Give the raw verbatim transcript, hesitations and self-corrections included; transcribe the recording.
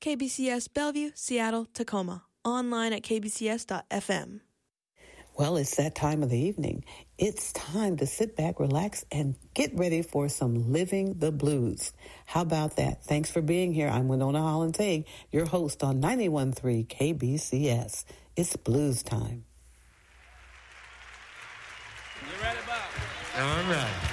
K B C S Bellevue, Seattle, Tacoma. Online at k b c s dot f m. Well, it's that time of the evening. It's time to sit back, relax, and get ready for some Living the Blues. How about that? Thanks for being here. I'm Winona Holland-Tague, your host on ninety-one point three K B C S. It's blues time. You ready, Bob? All right.